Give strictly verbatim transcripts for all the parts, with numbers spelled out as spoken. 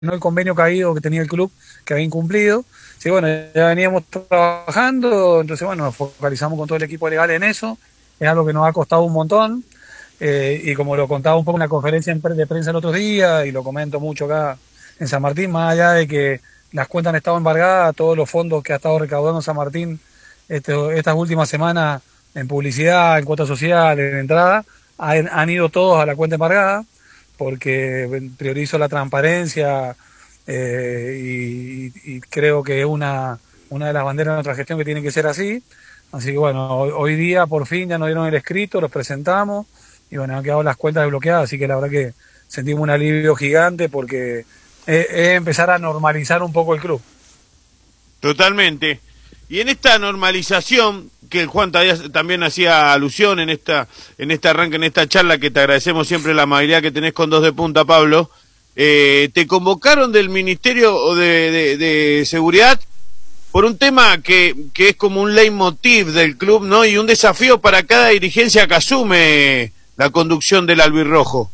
el convenio caído que tenía el club, que había incumplido. Sí, bueno, ya veníamos trabajando, entonces bueno, nos focalizamos con todo el equipo legal en eso. Es algo que nos ha costado un montón. Eh, y como lo contaba un poco en la conferencia de prensa el otro día, y lo comento mucho acá en San Martín, más allá de que las cuentas han estado embargadas, todos los fondos que ha estado recaudando San Martín este, estas últimas semanas en publicidad, en cuotas sociales, en entrada, han, han ido todos a la cuenta embargada, porque priorizo la transparencia eh, y, y creo que es una, una de las banderas de nuestra gestión que tiene que ser así. Así que bueno, hoy, hoy día por fin ya nos dieron el escrito, los presentamos y bueno, han quedado las cuentas desbloqueadas, así que la verdad que sentimos un alivio gigante porque es, es empezar a normalizar un poco el club. Totalmente. Y en esta normalización, que el Juan también hacía alusión en esta en este arranque, en esta charla, que te agradecemos siempre la amabilidad que tenés con Dos de Punta, Pablo, eh, te convocaron del Ministerio de, de, de Seguridad por un tema que, que es como un leitmotiv del club, ¿no? Y un desafío para cada dirigencia que asume la conducción del albirrojo.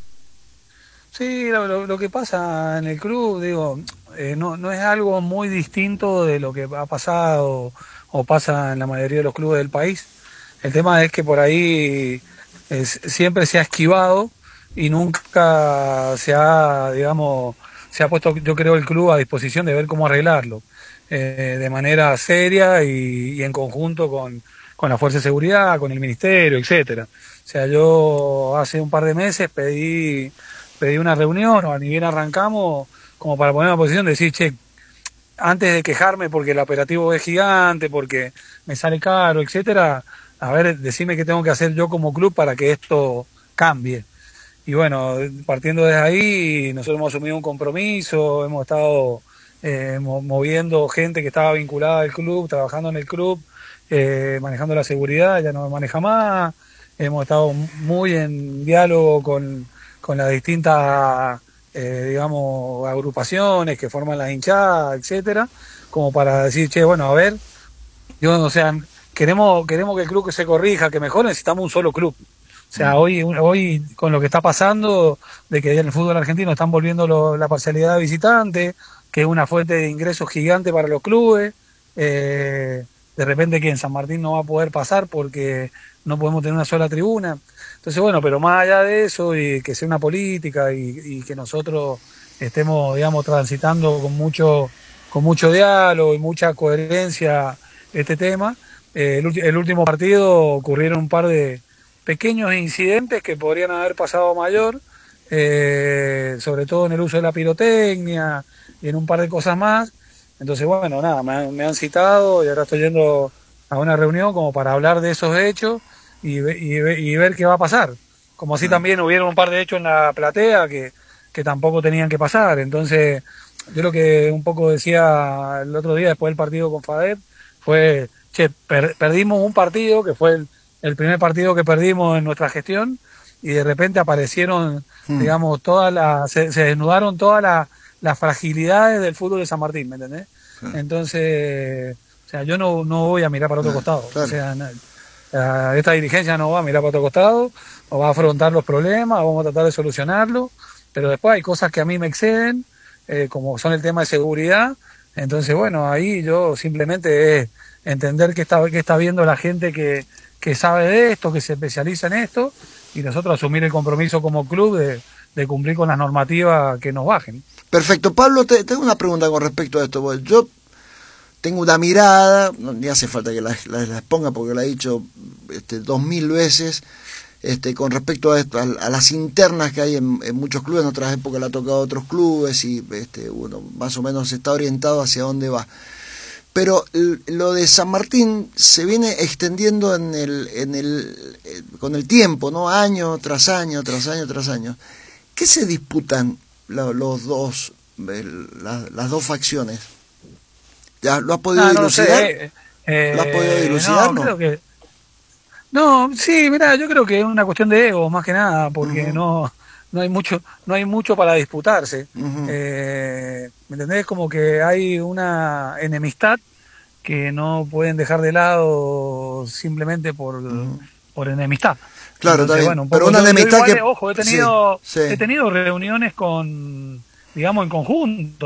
Sí, lo, lo, lo que pasa en el club, digo, eh, no, no es algo muy distinto de lo que ha pasado o pasa en la mayoría de los clubes del país. El tema es que por ahí es, siempre se ha esquivado y nunca se ha, digamos, se ha puesto, yo creo, el club a disposición de ver cómo arreglarlo eh, de manera seria y, y en conjunto con, con la Fuerza de Seguridad, con el Ministerio, etcétera. O sea, yo hace un par de meses pedí pedí una reunión, o ni bien arrancamos, como para poner una posición de decir, che, antes de quejarme porque el operativo es gigante, porque me sale caro, etcétera, a ver, decime qué tengo que hacer yo como club para que esto cambie. Y bueno, partiendo desde ahí, nosotros hemos asumido un compromiso, hemos estado eh, moviendo gente que estaba vinculada al club, trabajando en el club, eh, manejando la seguridad, ya no me maneja más, hemos estado muy en diálogo con con las distintas, eh, digamos, agrupaciones que forman las hinchadas, etcétera, como para decir, che, bueno, a ver, yo, o sea, queremos, queremos que el club que se corrija, que mejore, necesitamos un solo club. O sea, hoy, hoy con lo que está pasando, de que en el fútbol argentino están volviendo lo, la parcialidad de visitante, que es una fuente de ingresos gigante para los clubes, eh, de repente que en San Martín no va a poder pasar porque no podemos tener una sola tribuna. Entonces, bueno, pero más allá de eso, y que sea una política y, y que nosotros estemos, digamos, transitando con mucho, con mucho diálogo y mucha coherencia este tema, eh, el, el último partido ocurrieron un par de pequeños incidentes que podrían haber pasado a mayor, eh, sobre todo en el uso de la pirotecnia y en un par de cosas más. Entonces, bueno, nada, me han, me han citado y ahora estoy yendo a una reunión como para hablar de esos hechos y, y, y ver qué va a pasar. Como así también hubieron un par de hechos en la platea que, que tampoco tenían que pasar. Entonces, yo lo que un poco decía el otro día después del partido con FADEP fue, che, per, perdimos un partido que fue el, el primer partido que perdimos en nuestra gestión y de repente aparecieron, hmm. digamos, todas las, se, se desnudaron todas las, las fragilidades del fútbol de San Martín, ¿me entendés? Hmm. Entonces, o sea, yo no, no voy a mirar para otro claro, costado. Claro. O sea, no, esta dirigencia no va a mirar para otro costado, o va a afrontar los problemas, vamos a tratar de solucionarlo, pero después hay cosas que a mí me exceden, eh, como son el tema de seguridad. Entonces, bueno, ahí yo simplemente es entender qué está, qué está viendo la gente que, que sabe de esto, que se especializa en esto, y nosotros asumir el compromiso como club de, de cumplir con las normativas que nos bajen. Perfecto. Pablo, te, tengo una pregunta con respecto a esto. Yo tengo una mirada, no, ni hace falta que la, la, la exponga porque la he dicho este, dos mil veces, este, con respecto a, esto, a, a las internas que hay en, en muchos clubes. En otras épocas le ha tocado a otros clubes y este, uno más o menos está orientado hacia dónde va. Pero lo de San Martín se viene extendiendo en el, en el, eh, con el tiempo, ¿no? Año tras año, tras año, tras año. ¿Qué se disputan lo, los dos, el, la, las dos facciones? ¿Ya lo ha podido no, no dilucidar? Sé, eh, ¿Lo ha podido dilucidar? No, No, creo que... no sí, mirá, yo creo que es una cuestión de ego, más que nada, porque uh-huh. no, no hay mucho, no hay mucho para disputarse. Uh-huh. Eh, ¿Me entendés? Como que hay una enemistad que no pueden dejar de lado simplemente por, uh-huh. por enemistad. Claro, Entonces, bueno, un pero una yo, enemistad yo igual, que... Ojo, he tenido, sí, sí. he tenido reuniones con digamos, en conjunto.